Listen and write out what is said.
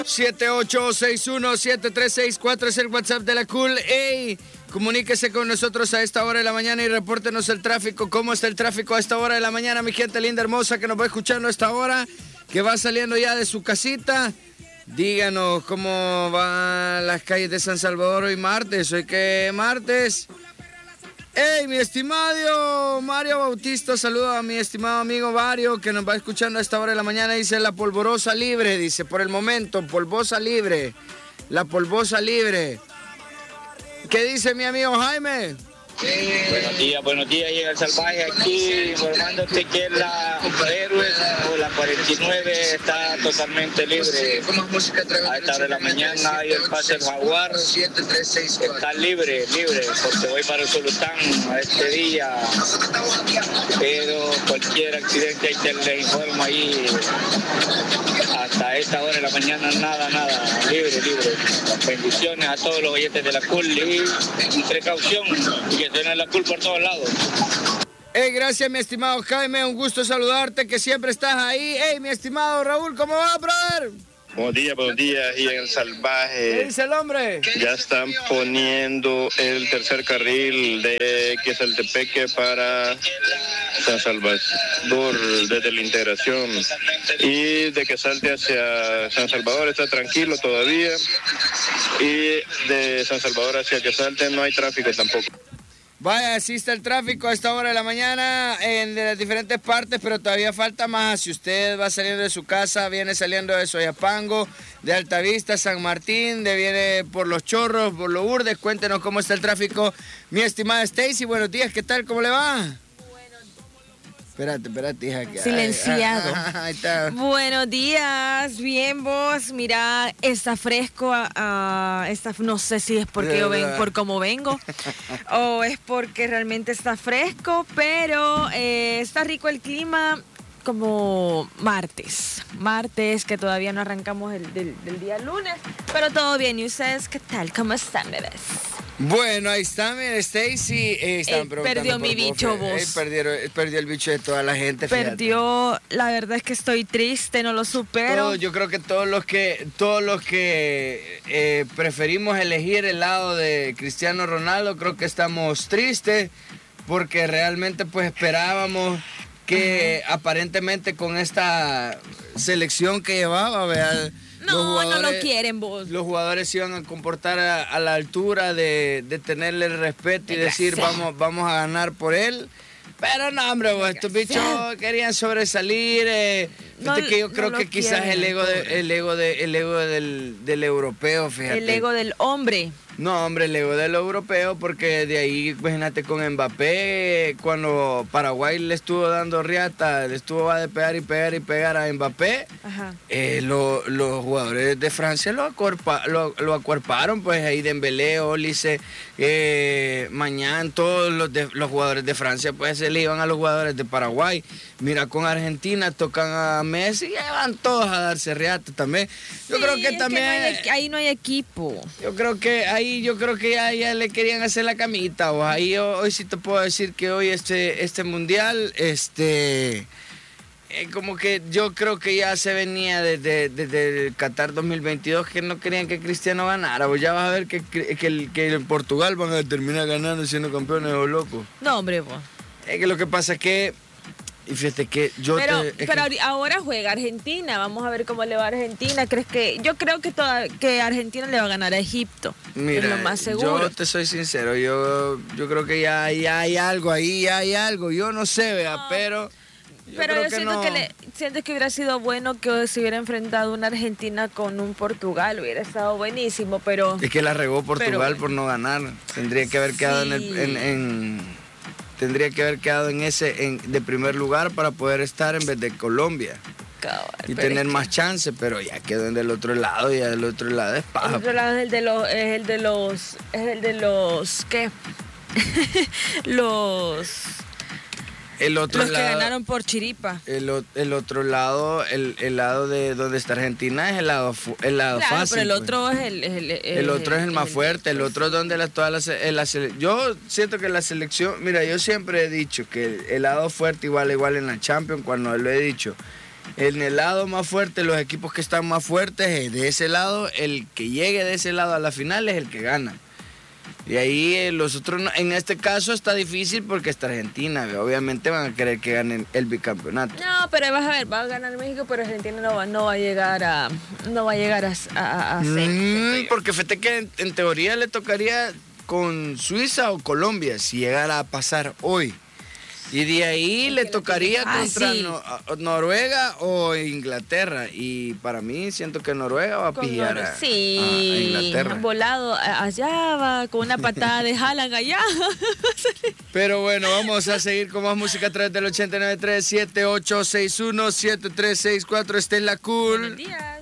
7861-7364 es el WhatsApp de la Cool. Ey, comuníquese con nosotros a esta hora de la mañana y repórtenos el tráfico. ¿Cómo está el tráfico a esta hora de la mañana, mi gente linda, hermosa, que nos va escuchando a esta hora, que va saliendo ya de su casita? Díganos cómo van las calles de San Salvador hoy martes. ¿Hoy qué martes? ¡Hey, mi estimado Mario Bautista! Saludo a mi estimado amigo Mario, que nos va escuchando a esta hora de la mañana. Dice, la polvorosa libre, dice, por el momento, polvosa libre. La polvosa libre. ¿Qué dice mi amigo Jaime? Buenos días, llega el salvaje aquí informándote que la Héroes o la 49 está totalmente libre. A esta hora de la mañana y el pase del Jaguar está libre, porque voy para el Solután a este día. Pero cualquier accidente hay que le informo ahí. Hasta esta hora de la mañana nada, libre. Bendiciones a todos los oyentes de la Cool y precaución, que suena la Cool por todos lados. Gracias, mi estimado Jaime, un gusto saludarte, que siempre estás ahí. Mi estimado Raúl, ¿cómo va, brother? Buenos días, y en el salvaje. ¿Qué dice el hombre? Ya están poniendo el tercer carril de Quesaltepeque para San Salvador desde la integración, y de que salte hacia San Salvador está tranquilo todavía, y de San Salvador hacia que salte no hay tráfico tampoco. Vaya, así está el tráfico a esta hora de la mañana en las diferentes partes, pero todavía falta más. Si usted va saliendo de su casa, viene saliendo de Soyapango, de Altavista, San Martín, viene por Los Chorros, por Lourdes, cuéntenos cómo está el tráfico. Mi estimada Stacy, buenos días, ¿qué tal? ¿Cómo le va? Espérate, hija. Silenciado. Ahí está. Buenos días, bien vos. Mira, está fresco. No sé si es porque yo vengo, por cómo vengo o es porque realmente está fresco, pero está rico el clima como martes, que todavía no arrancamos del día lunes, pero todo bien. ¿Y ustedes qué tal? ¿Cómo están, bebés? Bueno, ahí está, mira, Stacy. Perdió mi bicho, vos. Perdió el bicho de toda la gente. Perdió, fíjate. La verdad es que estoy triste, no lo supero. Yo creo que todos los que preferimos elegir el lado de Cristiano Ronaldo, creo que estamos tristes, porque realmente pues esperábamos que aparentemente con esta selección que llevaba, ¿verdad? No lo quieren vos. Los jugadores se iban a comportar a la altura de tenerle el respeto y decir vamos a ganar por él. Pero no, hombre, vos, estos bichos querían sobresalir. Que yo creo que quizás el ego del europeo, fíjate. El ego del hombre. No, hombre, el ego del europeo, porque de ahí, imagínate, con Mbappé, cuando Paraguay le estuvo dando riata, le estuvo a pegar y pegar a Mbappé, los jugadores de Francia lo acuerparon, pues ahí Dembélé, Olise, Mañán, todos los jugadores de Francia, pues se le iban a los jugadores de Paraguay. Mira, con Argentina tocan a Messi y van todos a darse riata también. Yo creo que también... ahí no hay equipo. Yo creo que ya le querían hacer la camita. O ahí hoy sí te puedo decir que hoy este mundial, como que yo creo que ya se venía desde el Qatar 2022 que no querían que Cristiano ganara. Pues ya vas a ver que el Portugal van a terminar ganando siendo campeones o locos. No, hombre, pues. Es que lo que pasa es que, y fíjate que pero ahora juega Argentina, vamos a ver cómo le va a Argentina. Yo creo que Argentina le va a ganar a Egipto. Mira, es lo más seguro. Yo te soy sincero, yo creo que ya hay algo ahí, yo no sé, vea, pero yo siento que hubiera sido bueno que se hubiera enfrentado una Argentina con un Portugal, hubiera estado buenísimo, pero... Es que la regó Portugal por no ganar, tendría que haber quedado tendría que haber quedado de primer lugar para poder estar en vez de Colombia. Cabal, y tener más chance, pero ya quedó en del otro lado, y del otro lado es paja. El otro lado es el de los ¿qué? los que ganaron por chiripa. El otro lado, el lado de donde está Argentina es el lado fácil. Pero el otro es el otro es el más fuerte, el otro es donde yo siento que la selección, mira, yo siempre he dicho que el lado fuerte igual en la Champions, cuando lo he dicho, en el lado más fuerte, los equipos que están más fuertes, de ese lado, el que llegue de ese lado a la final es el que gana. Y ahí los otros, en este caso está difícil porque está Argentina, obviamente van a querer que ganen el bicampeonato. No, pero vas a ver, va a ganar México, pero Argentina no va a llegar a ser. Porque fíjate que en teoría le tocaría con Suiza o Colombia si llegara a pasar hoy. Y de ahí le tocaría contra Noruega o Inglaterra. Y para mí siento que Noruega va a pillar a Inglaterra. Volado allá, va con una patada de Haaland allá. Pero bueno, vamos a seguir con más música a través del 89.3 7861 7364. Esta es la cool. Buenos días.